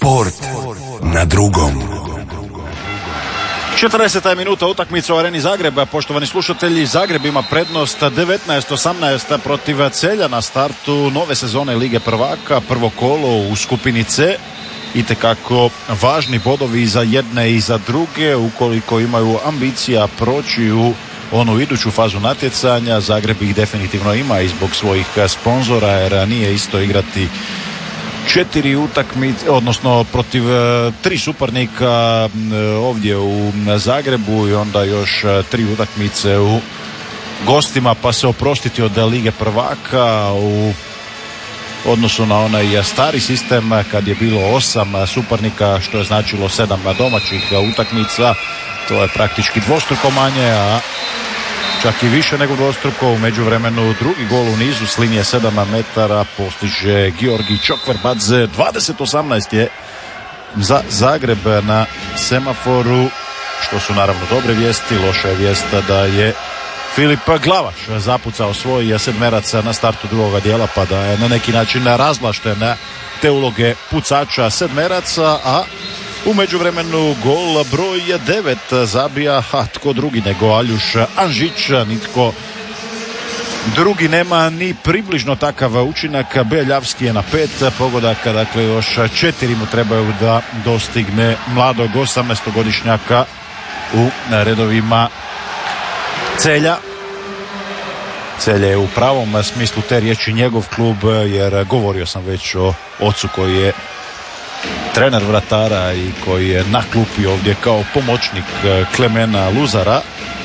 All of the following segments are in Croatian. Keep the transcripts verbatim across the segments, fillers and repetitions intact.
Sport na drugom. četrdeseta minuta utakmica u Areni Zagreba. Poštovani slušatelji, Zagreb ima prednost devetnaest osamnaest protiv Celja na startu nove sezone Lige prvaka. Prvo kolo u skupini C. Itekako važni bodovi i za jedne i za druge ukoliko imaju ambicija proći u onu iduću fazu natjecanja. Zagreb ih definitivno ima i zbog svojih sponzora, jer nije isto igrati četiri utakmice, odnosno protiv tri suparnika ovdje u Zagrebu i onda još tri utakmice u gostima, pa se oprostiti od Lige prvaka u odnosu na onaj stari sistem kad je bilo osam suparnika, što je značilo sedam domaćih utakmica. To je praktički dvostruko manje, a čak i više nego dvostruko. U međuvremenu drugi gol u nizu s linije sedam metara postiže Georgi Čokverbadze. dvadeset osamnaest je za Zagreb na semaforu, što su naravno dobre vijesti. Loša je vijest da je Filip Glavaš zapucao svoj sedmerac na startu drugoga dijela, pa da je na neki način razvlašten te uloge pucača sedmeraca, a u međuvremenu gol broj devet zabija, a tko drugi nego Aljuš Anžić, nitko drugi nema ni približno takav učinak. Beljavski je na pet pogodaka, dakle još četiri mu trebaju da dostigne mladog osamnaestogodišnjaka u redovima Celja. Celje je u pravom smislu te riječi njegov klub, jer govorio sam već o ocu koji je trener vratara i koji je na klupi ovdje kao pomoćnik Klemena Luzara.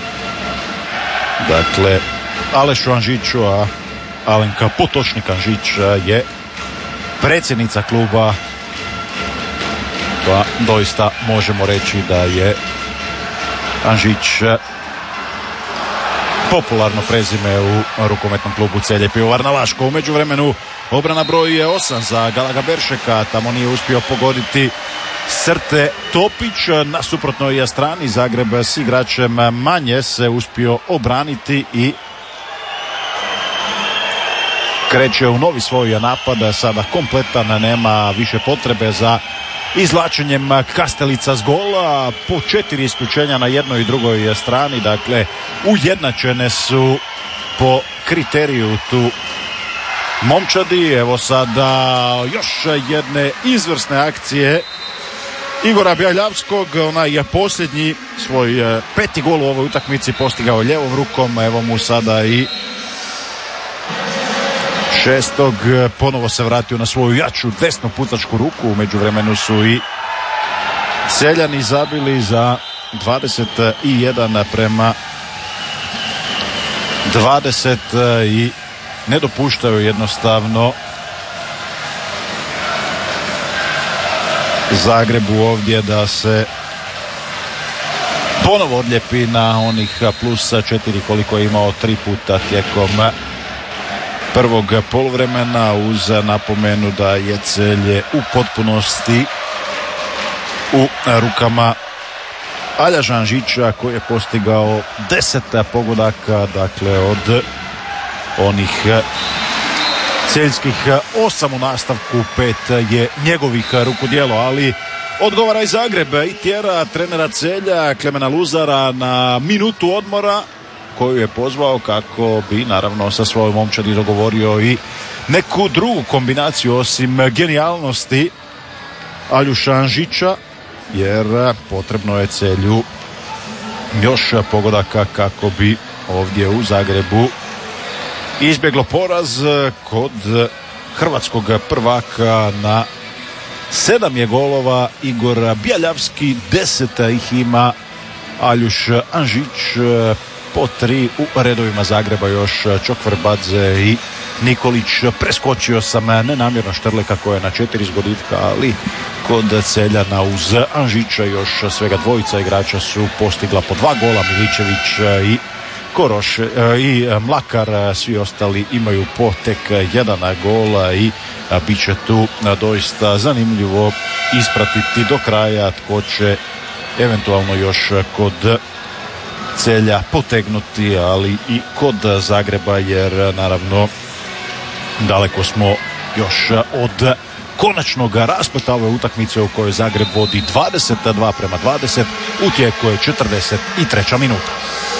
Dakle, Alešu Anžiću, a Alenka Potočnik Anžić je predsjednica kluba, pa doista možemo reći da je Anžić popularno prezime u rukometnom klubu Celje Pivovarna Laško. U međuvremenu obrana broj osam za Galaga Beršeka, tamo nije uspio pogoditi Srte Topić. Na suprotnoj strani Zagreb s igračem manje se uspio obraniti i kreće u novi svoj napad, sada kompletan, nema više potrebe za izvlačenjem Kastelica s gola. Po četiri isključenja na jednoj i drugoj strani, dakle ujednačene su po kriteriju tu momčadi. Evo sada još jedne izvrsne akcije Igora Bjeljavskog, onaj je posljednji svoj peti gol u ovoj utakmici postigao ljevom rukom, evo mu sada i šestog, ponovo se vratio na svoju jaču desnu pucačku ruku. U međuvremenu su i Celjani zabili za dvadeset jedan prema dvadeset i ne dopuštaju jednostavno Zagrebu ovdje da se ponovo odljepi na onih plus četiri koliko je imao tri puta tijekom prvog poluvremena, uz napomenu da je Celje u potpunosti u rukama Aljaža Anžića koji je postigao deset pogodaka, dakle od onih celjskih osam u nastavku, pet je njegovih rukudjelo, ali odgovara i Zagreb i tjera trenera Celja Klemena Luzara na minutu odmora koju je pozvao kako bi naravno sa svojom momčadi dogovorio i neku drugu kombinaciju osim genijalnosti Aljuša Anžića, jer potrebno je Celju još pogodaka kako bi ovdje u Zagrebu izbjeglo poraz. Kod hrvatskog prvaka na sedam je golova Igor Bjeljavski, deset ih ima Aljuš Anžić, po tri u redovima Zagreba još Čokverbadze i Nikolić. Preskočio sam nenamjerno Štrleka koja je na četiri zgoditka, ali kod Celjana uz Anžića još svega dvojica igrača su postigla po dva gola, Miličević i Koroš i Mlakar, svi ostali imaju po tek jedan gol i bit će tu doista zanimljivo ispratiti do kraja tko će eventualno još kod Celja potegnuti, ali i kod Zagreba, jer naravno daleko smo još od konačnog raspleta ove utakmice u kojoj Zagreb vodi dvadeset dva prema dvadeset, u tijeku je četrdeset treća minuta.